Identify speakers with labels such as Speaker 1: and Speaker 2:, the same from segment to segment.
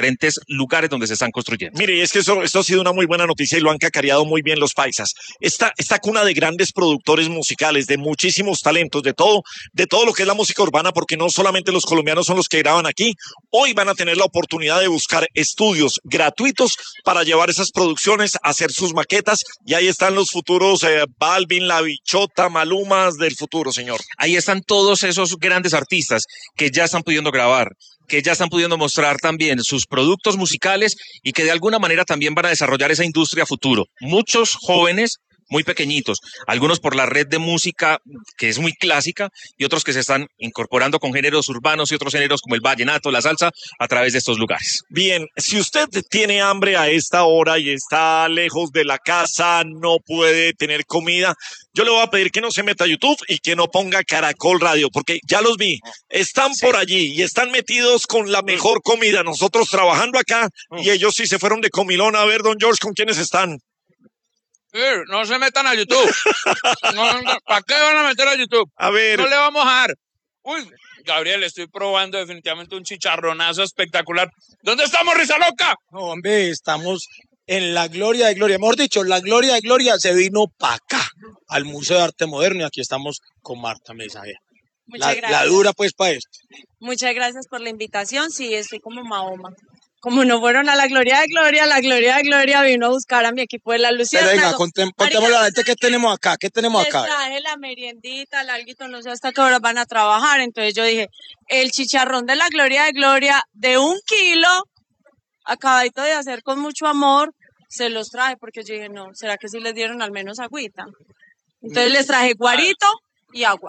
Speaker 1: diferentes lugares donde se están construyendo.
Speaker 2: Mire, es que esto ha sido una muy buena noticia y lo han cacareado muy bien los paisas. Esta cuna de grandes productores musicales, de muchísimos talentos, de todo lo que es la música urbana, porque no solamente los colombianos son los que graban aquí, hoy van a tener la oportunidad de buscar estudios gratuitos para llevar esas producciones, hacer sus maquetas, y ahí están los futuros Balvin, La Bichota, Malumas del futuro, señor.
Speaker 1: Ahí están todos esos grandes artistas que ya están pudiendo grabar, que ya están pudiendo mostrar también sus productos musicales y que de alguna manera también van a desarrollar esa industria futuro. Muchos jóvenes muy pequeñitos, algunos por la red de música que es muy clásica y otros que se están incorporando con géneros urbanos y otros géneros como el vallenato, la salsa, a través de estos lugares.
Speaker 2: Bien, si usted tiene hambre a esta hora y está lejos de la casa, no puede tener comida, yo le voy a pedir que no se meta a YouTube y que no ponga Caracol Radio, porque ya los vi, están por allí y están metidos con la mejor comida, nosotros trabajando acá y ellos sí se fueron de comilón. A ver, don George, ¿con quiénes están?
Speaker 3: No se metan a YouTube. ¿Para qué van a meter a YouTube?
Speaker 2: A ver.
Speaker 3: No le vamos a dar. Uy, Gabriel, estoy probando definitivamente un chicharronazo espectacular. ¿Dónde estamos, Risa Loca?
Speaker 4: No, hombre, estamos en la gloria de gloria. Mejor dicho, la gloria de gloria se vino para acá, al Museo de Arte Moderno, y aquí estamos con Marta Mesa.
Speaker 5: Muchas gracias.
Speaker 4: La dura, pues, para esto.
Speaker 5: Muchas gracias por la invitación. Sí, estoy como Mahoma. Como no fueron a la gloria de gloria, la gloria de gloria vino a buscar a mi equipo de la Luciana.
Speaker 4: Venga, contemos a la gente qué tenemos acá. ¿Qué tenemos acá?
Speaker 5: Les traje la meriendita, el alguito, no sé hasta qué hora van a trabajar. Entonces yo dije, el chicharrón de la gloria de gloria de 1 kilo, acabadito de hacer con mucho amor, se los traje porque yo dije, no, ¿será que sí les dieron al menos agüita? Entonces les traje guarito y agua.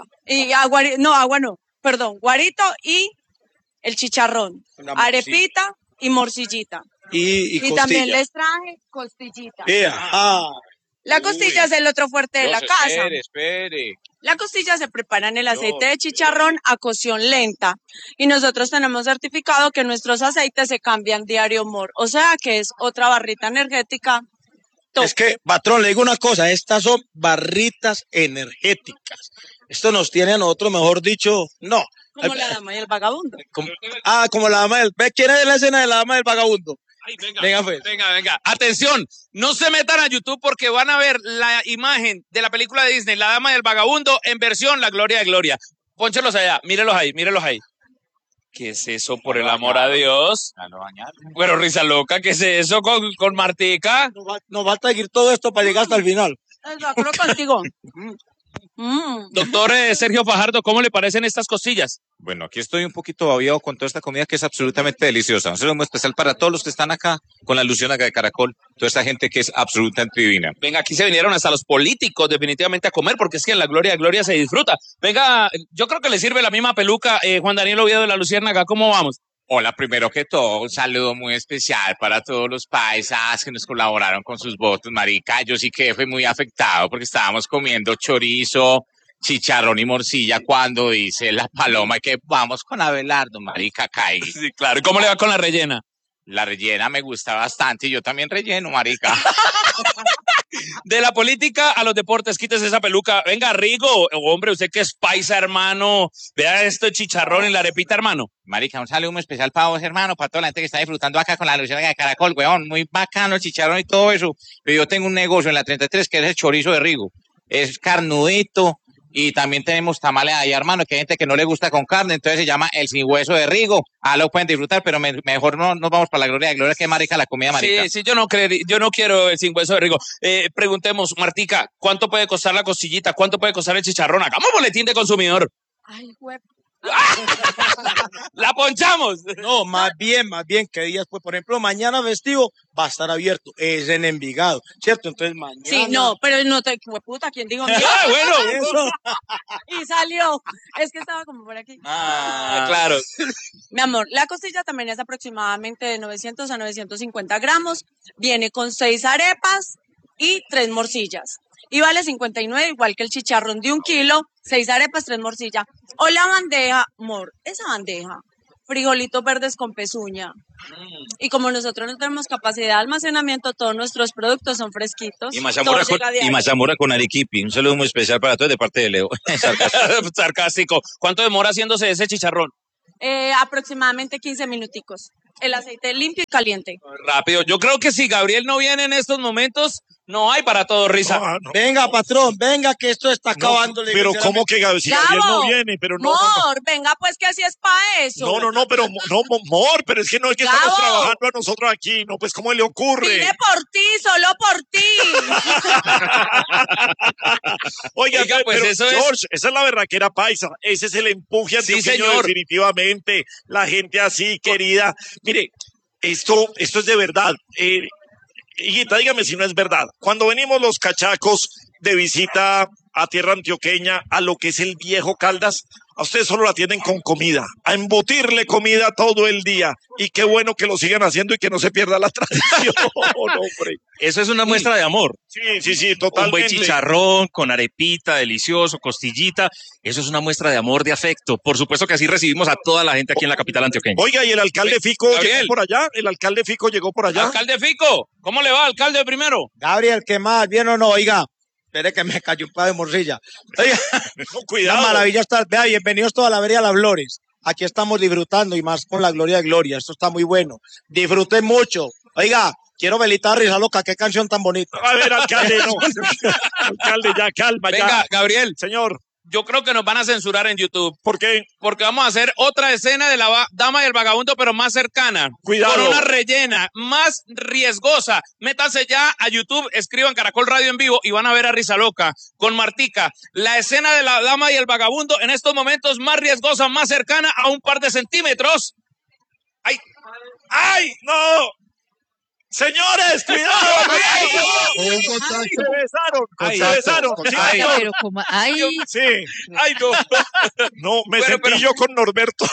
Speaker 5: Guarito y el chicharrón, arepita y morcillita.
Speaker 4: Y
Speaker 5: también les traje costillita.
Speaker 4: Yeah.
Speaker 5: La costilla es el otro fuerte de la casa.
Speaker 3: Espere.
Speaker 5: La costilla se prepara en el aceite de chicharrón a cocción lenta. Y nosotros tenemos certificado que nuestros aceites se cambian diario, amor. O sea que es otra barrita energética.
Speaker 4: Es que, patrón, le digo una cosa, estas son barritas energéticas. Esto nos tiene a nosotros, mejor dicho, no.
Speaker 5: Como la dama y el vagabundo.
Speaker 4: Como la dama del... ¿Quién es la escena de la dama del vagabundo?
Speaker 3: Ay, venga. Atención, no se metan a YouTube porque van a ver la imagen de la película de Disney, La Dama del Vagabundo, en versión La Gloria de Gloria. Pónchelos allá, mírenlos ahí. ¿Qué es eso, por el amor a Dios? Pero Risa Loca, ¿qué es eso con Martica?
Speaker 4: Nos va a seguir todo esto para llegar hasta el final.
Speaker 5: De acuerdo contigo.
Speaker 3: Doctor Sergio Fajardo, ¿cómo le parecen estas costillas?
Speaker 6: Bueno, aquí estoy un poquito babiado con toda esta comida que es absolutamente deliciosa. Un saludo muy especial para todos los que están acá con la Luciana de Caracol, toda esta gente que es absolutamente divina.
Speaker 3: Venga, aquí se vinieron hasta los políticos definitivamente a comer porque es que en la Gloria de Gloria se disfruta. Venga, yo creo que le sirve la misma peluca. Juan Daniel Oviedo de la Luciérnaga, ¿cómo vamos?
Speaker 6: Hola, primero que todo, un saludo muy especial para todos los paisas que nos colaboraron con sus votos, marica. Yo sí que fui muy afectado porque estábamos comiendo chorizo, chicharrón y morcilla cuando dice la paloma que vamos con Abelardo, marica, cae.
Speaker 3: Sí, claro. ¿Y cómo le va con la rellena?
Speaker 6: La rellena me gusta bastante y yo también relleno, marica.
Speaker 3: De la política a los deportes, quítese esa peluca. Venga, Rigo, hombre, usted que es paisa, hermano. Vea esto, chicharrón y la arepita, hermano.
Speaker 6: Marica, un saludo muy especial para vos, hermano, para toda la gente que está disfrutando acá con la Luciana de Caracol, weón. Muy bacano el chicharrón y todo eso. Pero yo tengo un negocio en la 33 que es el chorizo de Rigo. Es carnudito. Y también tenemos tamales ahí, hermano, que hay gente que no le gusta con carne, entonces se llama el sin hueso de Rigo. Lo pueden disfrutar, pero mejor no nos vamos para la gloria de gloria, que marica la comida marica.
Speaker 3: Sí, yo no quiero el sin hueso de Rigo. Preguntemos, Martica, ¿cuánto puede costar la costillita? ¿Cuánto puede costar el chicharrón? Hagamos boletín de consumidor.
Speaker 5: Ay, güey.
Speaker 3: ¡La ponchamos!
Speaker 4: No, más bien, ¿qué días? Pues, por ejemplo, mañana festivo va a estar abierto, es en Envigado, ¿cierto? Entonces mañana...
Speaker 5: Sí, no, pero no te... Puta, ¿quién dijo?
Speaker 3: ¡Ah, bueno!
Speaker 4: Eso.
Speaker 5: Y salió. Es que estaba como por aquí.
Speaker 3: Claro.
Speaker 5: Mi amor, la costilla también es aproximadamente de 900 a 950 gramos. Viene con 6 arepas y 3 morcillas. Y vale 59, igual que el chicharrón de 1 kilo, 6 arepas, 3 morcillas. O la bandeja, amor, esa bandeja, frijolitos verdes con pezuña. Y como nosotros no tenemos capacidad de almacenamiento, todos nuestros productos son fresquitos.
Speaker 6: Y mazamorra con arequipe. Un saludo muy especial para todos de parte de Leo.
Speaker 3: Sarcástico. ¿Cuánto demora haciéndose ese chicharrón?
Speaker 5: Aproximadamente 15 minuticos. el aceite limpio y caliente.
Speaker 3: Rápido. Yo creo que si Gabriel no viene en estos momentos, no hay para todo risa.
Speaker 2: No.
Speaker 4: Venga, patrón, venga, que esto está acabando.
Speaker 2: Pero ¿cómo que si Gabriel no viene? Pero no.
Speaker 5: Mor, venga, pues que así es para eso.
Speaker 2: No, pero Mor, pero es que no es que
Speaker 5: Gabo.
Speaker 2: estamos trabajando a nosotros aquí, no, pues ¿cómo le ocurre?
Speaker 5: Vine por ti, solo por ti.
Speaker 2: Oiga,
Speaker 3: Pues
Speaker 2: pero
Speaker 3: eso es-
Speaker 2: George, esa es la verraquera paisa, ese es el empuje
Speaker 3: Sí,
Speaker 2: antioqueño,
Speaker 3: señor.
Speaker 2: definitivamente, la gente así, querida. Mire, esto es de verdad. Higuita, dígame si no es verdad. Cuando venimos los cachacos de visita a tierra antioqueña, a lo que es el viejo Caldas, a ustedes solo la atienden con comida, a embutirle comida todo el día. Y qué bueno que lo sigan haciendo y que no se pierda la tradición, hombre.
Speaker 1: Eso es una muestra de amor.
Speaker 2: Sí,
Speaker 1: Un buen
Speaker 2: totalmente.
Speaker 1: chicharrón con arepita, delicioso, costillita. Eso es una muestra de amor, de afecto. Por supuesto que así recibimos a toda la gente aquí en la capital antioqueña.
Speaker 2: Oiga, ¿y el alcalde Fico
Speaker 3: Gabriel.
Speaker 2: llegó por allá? ¿El alcalde Fico llegó por allá?
Speaker 3: Alcalde Fico, ¿cómo le va, alcalde, primero?
Speaker 4: Gabriel, ¿qué más? ¿Bien o no? Oiga, espere que me cayó un pedazo de morcilla. Oiga,
Speaker 2: No, cuidado.
Speaker 4: una maravilla estar. Vea, bienvenidos toda la Vería Las Flores. Aquí estamos disfrutando y más con la gloria de gloria. Esto está muy bueno. Disfruten mucho. Oiga, quiero velita a Risa Loca. Qué canción tan bonita.
Speaker 2: A ver, alcalde, no. Alcalde, ya, calma,
Speaker 3: Venga,
Speaker 2: ya.
Speaker 3: Gabriel,
Speaker 2: Señor,
Speaker 3: yo creo que nos van a censurar en YouTube.
Speaker 2: ¿por qué?
Speaker 3: Porque vamos a hacer otra escena de la dama y el vagabundo, pero más cercana.
Speaker 2: Cuidado.
Speaker 3: Con una rellena más riesgosa. Métanse ya a YouTube, escriban Caracol Radio en vivo y van a ver a Risa Loca con Martica. La escena de la dama y el vagabundo en estos momentos más riesgosa, más cercana a un par de centímetros. ¡Ay!
Speaker 2: ¡Ay, no! Señores, cuidado. Se besaron.
Speaker 3: Ay,
Speaker 2: Se besaron. Sí,
Speaker 3: ay.
Speaker 2: señor.
Speaker 7: Pero como, ay,
Speaker 2: Sí.
Speaker 3: ¡Ay, no!
Speaker 2: No, me
Speaker 3: Bueno,
Speaker 2: sentí
Speaker 3: pero-
Speaker 2: yo con Norberto.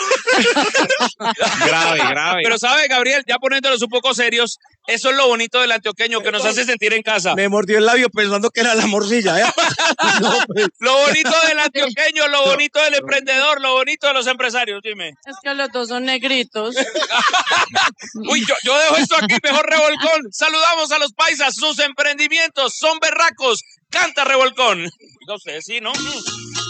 Speaker 6: Grave.
Speaker 3: Pero sabe, Gabriel, ya poniéndolos un poco serios, eso es lo bonito del antioqueño, que nos hace sentir en casa.
Speaker 4: Me mordió el labio pensando que era la morcilla, ¿eh? No, pues.
Speaker 3: Lo bonito del antioqueño, lo bonito del emprendedor, lo bonito de los empresarios, dime.
Speaker 5: Es que los dos son negritos.
Speaker 3: Uy, yo dejo esto aquí, mejor revolcón. Saludamos a los paisas, sus emprendimientos son berracos. Canta revolcón. No sé, sí, ¿no?